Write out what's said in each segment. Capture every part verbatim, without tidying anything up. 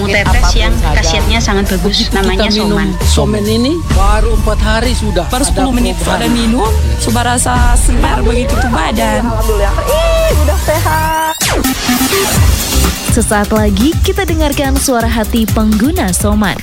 jamu tetes yang khasiatnya sangat bagus. Namanya Soman. Soman ini baru empat hari sudah. Baru sepuluh menit sudah minum, sudah rasa segar begitu tuh badan. Alhamdulillah, ih udah sehat. Sesaat lagi kita dengarkan suara hati pengguna Soman.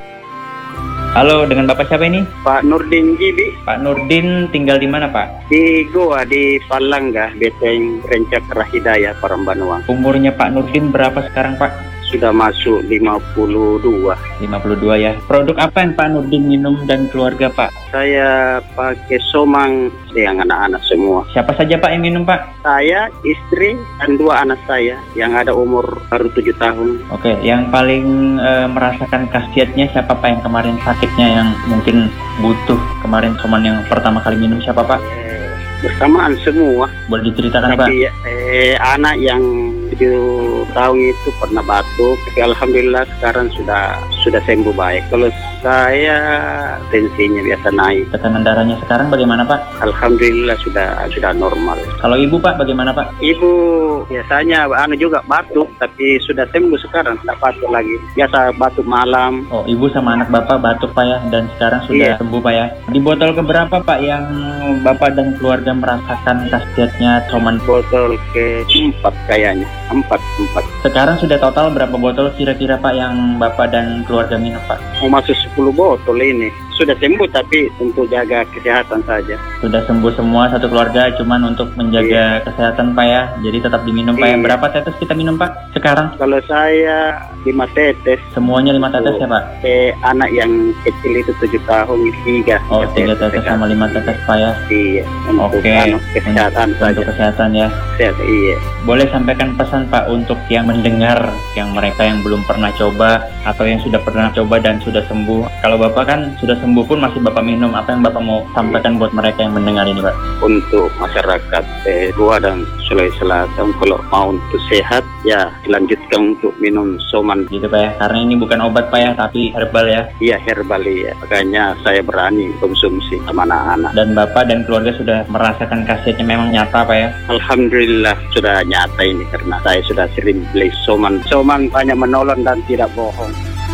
Halo, dengan Bapak siapa ini? Pak Nurdin Gibi. Pak Nurdin tinggal di mana, Pak? Di Goa, di Palangga, Beteng Rencak Rahidaya, Parambanuang. Umurnya Pak Nurdin berapa sekarang, Pak? Sudah masuk lima puluh dua. lima puluh dua ya. Produk apa yang Pak Nurdin minum dan keluarga, Pak? Saya pakai Somang dengan anak-anak semua. Siapa saja, Pak, yang minum, Pak? Saya, istri, dan dua anak saya yang ada umur baru tujuh tahun. Oke, yang paling e, merasakan khasiatnya siapa, Pak, yang kemarin sakitnya yang mungkin butuh kemarin Soman yang pertama kali minum siapa, Pak? Eh, bersamaan semua. Boleh diceritakan, Pak? Tapi eh, anak yang tujuh tahun itu pernah batuk, tapi alhamdulillah sekarang sudah sudah sembuh baik. Kalau saya tensinya biasa naik. Tekanan darahnya sekarang bagaimana, Pak? Alhamdulillah sudah sudah normal. Kalau ibu, Pak, bagaimana, Pak? Ibu biasanya anu juga batuk, tapi sudah sembuh sekarang, tidak batuk lagi. Biasa batuk malam. Oh, ibu sama anak Bapak batuk, Pak, ya, dan sekarang sudah Iya. sembuh, Pak, ya. Di botol keberapa, Pak, yang Bapak dan keluarga merasakan khasiatnya Soman? Botol ke empat kayaknya, empat empat. Sekarang sudah total berapa botol kira-kira, Pak, yang Bapak dan keluarga minum, Pak? Mau masuk sepuluh botol ini. Sudah sembuh tapi untuk jaga kesehatan saja. Sudah sembuh semua satu keluarga, cuman untuk menjaga Iya. kesehatan, Pak, ya. Jadi tetap diminum, Pak, ya. Iya. Berapa tetes kita minum, Pak, sekarang? Kalau saya lima tetes. Semuanya lima tetes ya, Pak? Eh, anak yang kecil itu tujuh tahun, tiga. Oh, tiga tetes sama lima tetes, Pak, ya. Iya, untuk Oke, anu, kesehatan untuk, saja. untuk kesehatan, ya. Sehat, iya. Boleh sampaikan pesan, Pak, untuk yang mendengar, yang mereka yang belum pernah coba atau yang sudah pernah coba dan sudah sembuh. Kalau Bapak kan sudah sembuh pun masih Bapak minum, apa yang Bapak mau sampaikan buat mereka yang mendengar ini, Pak? Untuk masyarakat eh, Goa dan Sulawesi Selatan, kalau mau untuk sehat, ya lanjutkan untuk minum Soman. Gitu, Pak, ya. Karena ini bukan obat, Pak, ya, tapi herbal, ya. Iya, herbal, ya. Makanya saya berani konsumsi sama anak-anak. Dan Bapak dan keluarga sudah merasakan khasiatnya memang nyata, Pak, ya. Alhamdulillah sudah nyata ini karena saya sudah sering beli Soman. Soman banyak menolong dan tidak bohong.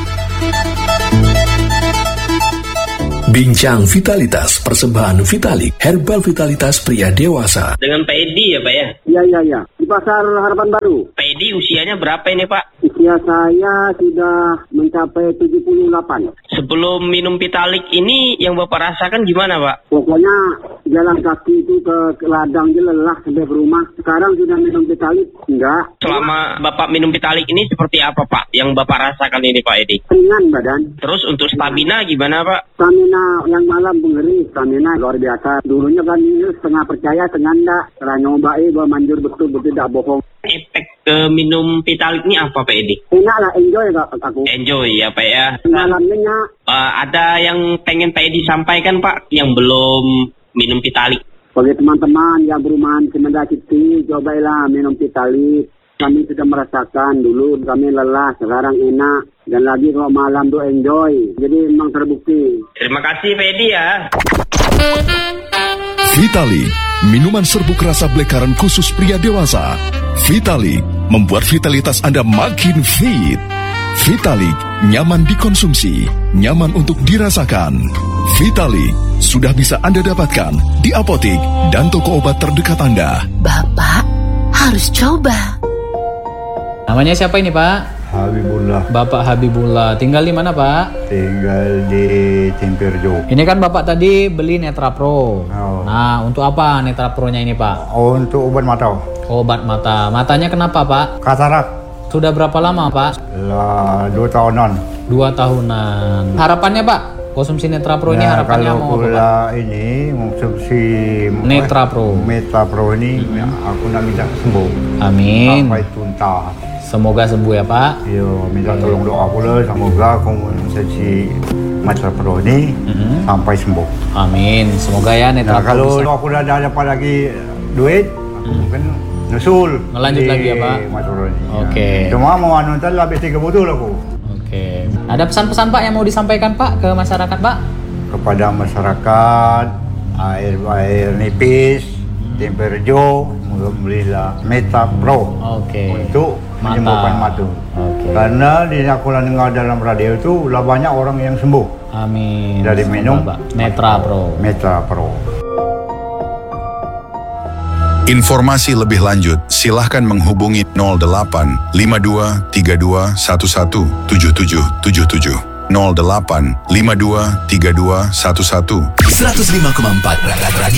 Bincang Vitalitas, persembahan Vitalik, herbal vitalitas pria dewasa. Dengan Pak Edi ya, Pak, ya? Iya, iya, iya. Di Pasar Harapan Baru. Pak Edi usianya berapa ini, Pak? Usia saya sudah mencapai tujuh puluh delapan. Sebelum minum Vitalik ini yang Bapak rasakan gimana, Pak? Pokoknya jalan kaki itu ke, ke ladang aja lelah sampai ke rumah. Sekarang sudah minum Vitalik? Enggak. Selama Bapak minum Vitalik ini seperti apa, Pak? Yang Bapak rasakan ini, Pak Edi? Ringan badan. Terus untuk stamina gimana, Pak? Stamina yang malam mengeri, stamina luar biasa. Dulunya kan ini setengah percaya, setengah enggak. Setelah nyobain bahwa manjur betul-betul tidak bohong. Efek ke minum Vitalik ini apa, Pak Edi? Enak lah, enjoy gak aku. Enjoy ya, Pak, ya. Malamnya Uh, ada yang pengen Pak Edi sampaikan, Pak, yang belum minum Vitalik? bagi teman-teman yang berumahan Semenda City, cobailah minum Vitalik. Kami sudah merasakan dulu kami lelah, sekarang enak. Dan lagi kalau malam tuh enjoy. Jadi memang terbukti. Terima kasih, Pak Edi, ya. Vitalik, minuman serbuk rasa blekaran khusus pria dewasa. Vitalik, membuat vitalitas Anda makin fit. Vitalik, nyaman dikonsumsi, nyaman untuk dirasakan. Vitalik, sudah bisa Anda dapatkan di apotik dan toko obat terdekat Anda. Bapak harus coba. Namanya siapa ini, Pak? Habibullah. Bapak Habibullah. Tinggal di mana, Pak? Tinggal di Timperjo. Ini kan Bapak tadi beli Netra Pro. Oh. Nah, untuk apa Netra Pro-nya ini, Pak? Oh, untuk obat mata. Obat mata. Matanya kenapa, Pak? Katarak. Sudah berapa lama, Pak? Lah, dua tahunan. Dua tahunan. Harapannya, Pak? Konsumsi Netra Pro ini Nah, harapannya kalau mau apa, Pak? pula ini konsumsi Netra Pro. Netra Pro ini hmm. aku nak minta sembuh. Amin. Sampai tuntas. Semoga sembuh ya, Pak. Yo, minta tolong doa pula semoga konsumsi Netra Pro ini hmm. sampai sembuh. Amin. Semoga ya Netra Nah, Pro kalau bisa. aku dah dapat lagi duit, hmm. mungkin nyusul. Ngelanjut lagi ya, Pak? Oke. Okay. Cuma mau anu tadi habis tiga botol aku. Oke. Ada pesan-pesan, Pak, yang mau disampaikan, Pak, ke masyarakat, Pak? Kepada masyarakat, air air nipis, Timperjo, alhamdulillah Meta Pro. Oke. Untuk menyembuhkan mata. Oke. Karena di aku dengar dalam radio itu lah banyak orang yang sembuh. Amin. Dari Semoga, minum Pak. Metra Pro. Metra Pro. Informasi lebih lanjut, silahkan menghubungi nol delapan lima dua tiga dua satu satu tujuh tujuh tujuh tujuh nol delapan lima dua tiga dua satu satu seratus lima koma empat